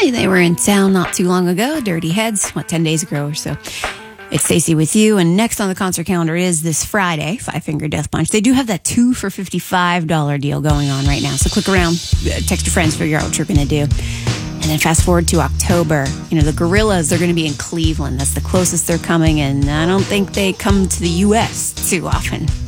Hi, they were in town not too long ago. Dirty Heads, 10 days ago or so. It's Stacey with you, and next on the concert calendar is this Friday, Five Finger Death Punch. They do have that 2 for $55 deal going on right now, so click around, text your friends, figure out what you're going to do. And then fast forward to October. The Gorillaz, they're going to be in Cleveland. That's the closest they're coming, and I don't think they come to the U.S. too often.